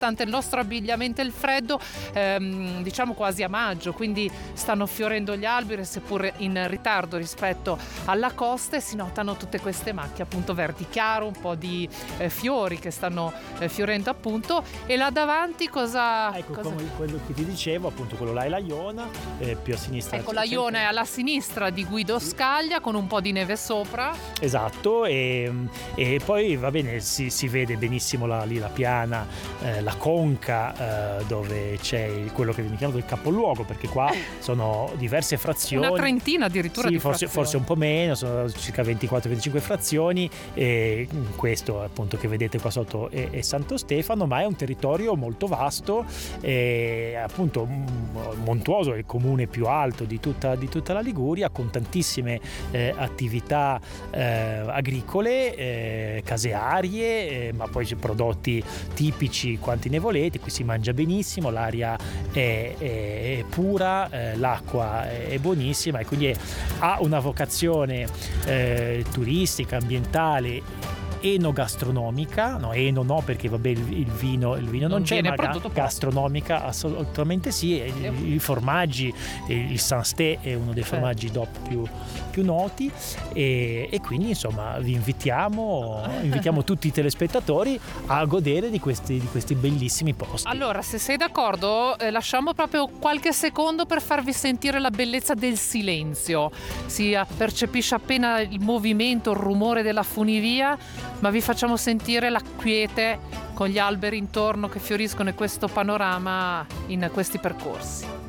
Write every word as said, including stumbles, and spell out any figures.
nonostante il nostro abbigliamento e il freddo, ehm, diciamo quasi a maggio, quindi stanno fiorendo gli alberi, seppur in ritardo rispetto alla costa, e si notano tutte queste macchie appunto verdi chiaro, un po' di eh, fiori che stanno eh, fiorendo appunto. E là davanti cosa... Ecco, cosa... come quello che ti dicevo, appunto quello là è la Iona, eh, più a sinistra. Ecco, la Iona è alla sinistra di Guido Scaglia con un po' di neve sopra. Esatto, e, e poi va bene, si, si vede benissimo la, lì la piana, eh, la conca, eh, dove c'è il, quello che viene chiamato il capoluogo, perché qua sono diverse frazioni. Una trentina addirittura sì, di forse, frazioni. forse un po' meno, sono circa ventiquattro venticinque frazioni, e questo appunto che vedete qua sotto è, è Santo Stefano, ma è un territorio molto vasto, e appunto montuoso, è il comune più alto di tutta, di tutta la Liguria, con tantissime eh, attività eh, agricole, eh, casearie, eh, ma poi c'è prodotti tipici quanti ne volete. Qui si mangia benissimo, l'aria è, è, è pura, eh, l'acqua è, è buonissima, e quindi è, ha una vocazione eh, turistica, ambientale, enogastronomica, no, eno no, perché vabbè il, il vino il vino non, Non c'è, viene ma ga- prodotto gastronomica assolutamente sì. E i, i formaggi, il Saint-Sté è uno dei formaggi D O P più, più noti, e, e quindi insomma vi invitiamo invitiamo tutti i telespettatori a godere di questi, di questi bellissimi posti. Allora, se sei d'accordo, eh, lasciamo proprio qualche secondo per farvi sentire la bellezza del silenzio. Si eh, percepisce appena il movimento, il rumore della funivia, ma vi facciamo sentire la quiete con gli alberi intorno che fioriscono, e questo panorama in questi percorsi.